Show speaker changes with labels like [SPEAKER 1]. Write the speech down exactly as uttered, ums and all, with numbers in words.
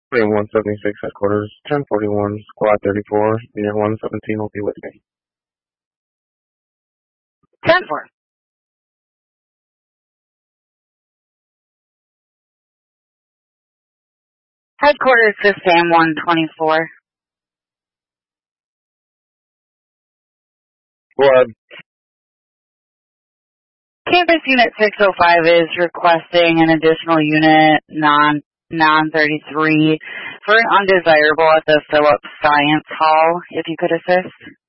[SPEAKER 1] Frame one seventy-six headquarters, ten forty-one, squad thirty-four, unit one seventeen will be with me.
[SPEAKER 2] ten four. Headquarters to Sam one twenty-four.
[SPEAKER 1] Squad.
[SPEAKER 2] Campus Unit six oh five is requesting an additional unit, non, non thirty-three, for an undesirable at the Phillips Science Hall, if you could assist.